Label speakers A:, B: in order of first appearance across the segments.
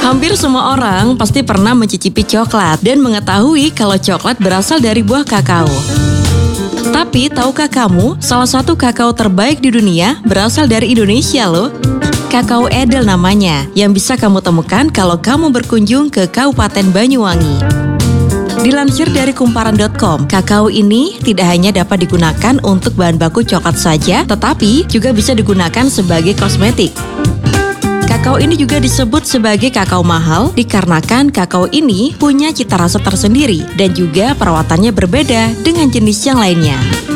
A: Hampir semua orang pasti pernah mencicipi coklat dan mengetahui kalau coklat berasal dari buah kakao. Tapi tahukah kamu, salah satu kakao terbaik di dunia berasal dari Indonesia loh. Kakao Edel namanya, yang bisa kamu temukan kalau kamu berkunjung ke Kabupaten Banyuwangi. Dilansir dari kumparan.com, kakao ini tidak hanya dapat digunakan untuk bahan baku coklat saja, tetapi juga bisa digunakan sebagai kosmetik. Kakao ini juga disebut sebagai kakao mahal dikarenakan kakao ini punya cita rasa tersendiri dan juga perawatannya berbeda dengan jenis yang lainnya.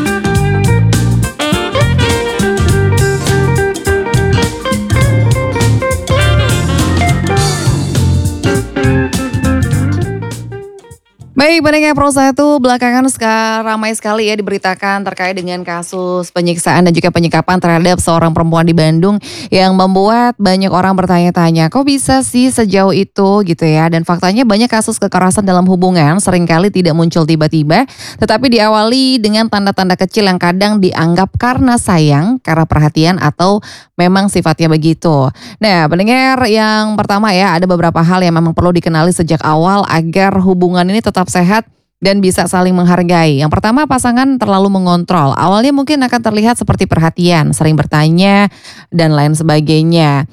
B: Baik, pendengar Pro 1, belakangan ramai sekali ya diberitakan terkait dengan kasus penyiksaan dan juga penyekapan terhadap seorang perempuan di Bandung yang membuat banyak orang bertanya-tanya, kok bisa sih sejauh itu gitu ya. Dan faktanya banyak kasus kekerasan dalam hubungan seringkali tidak muncul tiba-tiba, tetapi diawali dengan tanda-tanda kecil yang kadang dianggap karena sayang, karena perhatian atau memang sifatnya begitu. Nah, pendengar, yang pertama ya, ada beberapa hal yang memang perlu dikenali sejak awal agar hubungan ini tetap sehat dan bisa saling menghargai. Yang pertama, pasangan terlalu mengontrol. Awalnya mungkin akan terlihat seperti perhatian, sering bertanya dan lain sebagainya.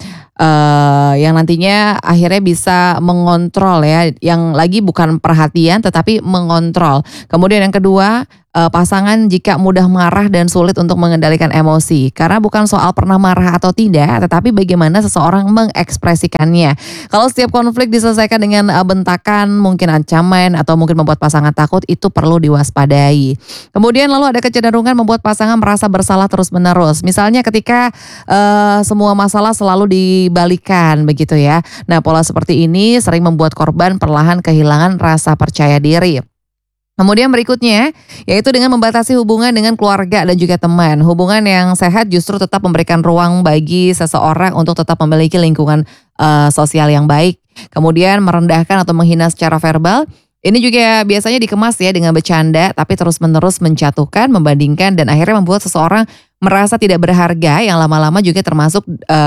B: Yang nantinya akhirnya bisa mengontrol ya, yang lagi bukan perhatian tetapi mengontrol. Kemudian yang kedua, pasangan jika mudah marah dan sulit untuk mengendalikan emosi. Karena bukan soal pernah marah atau tidak, tetapi bagaimana seseorang mengekspresikannya. Kalau setiap konflik diselesaikan dengan bentakan, mungkin ancaman atau mungkin membuat pasangan takut, itu perlu diwaspadai. Kemudian lalu ada kecenderungan membuat pasangan merasa bersalah terus-menerus. Misalnya ketika semua masalah selalu dibalikan begitu ya. Nah, pola seperti ini sering membuat korban perlahan kehilangan rasa percaya diri. Kemudian berikutnya, yaitu dengan membatasi hubungan dengan keluarga dan juga teman. Hubungan yang sehat justru tetap memberikan ruang bagi seseorang untuk tetap memiliki lingkungan sosial yang baik. Kemudian merendahkan atau menghina secara verbal, ini juga biasanya dikemas ya dengan bercanda, tapi terus-menerus menjatuhkan, membandingkan, dan akhirnya membuat seseorang merasa tidak berharga, yang lama-lama juga termasuk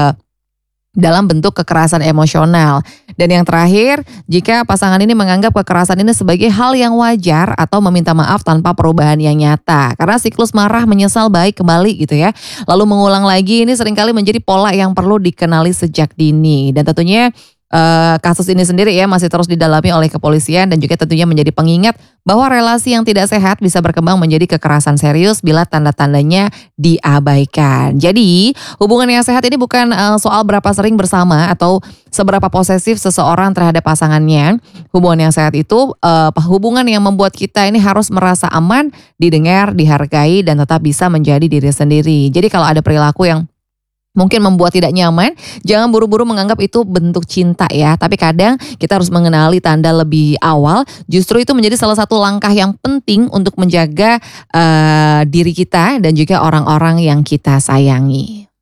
B: dalam bentuk kekerasan emosional. Dan yang terakhir, jika pasangan ini menganggap kekerasan ini sebagai hal yang wajar atau meminta maaf tanpa perubahan yang nyata. Karena siklus marah, menyesal, baik kembali gitu ya. Lalu mengulang lagi, ini seringkali menjadi pola yang perlu dikenali sejak dini. Dan tentunya kasus ini sendiri ya masih terus didalami oleh kepolisian dan juga tentunya menjadi pengingat bahwa relasi yang tidak sehat bisa berkembang menjadi kekerasan serius bila tanda-tandanya diabaikan. Jadi hubungan yang sehat ini bukan soal berapa sering bersama atau seberapa posesif seseorang terhadap pasangannya. Hubungan yang sehat itu hubungan yang membuat kita ini harus merasa aman, didengar, dihargai, dan tetap bisa menjadi diri sendiri. Jadi kalau ada perilaku yang mungkin membuat tidak nyaman, jangan buru-buru menganggap itu bentuk cinta ya. Tapi kadang kita harus mengenali tanda lebih awal. Justru itu menjadi salah satu langkah yang penting untuk menjaga diri kita dan juga orang-orang yang kita sayangi.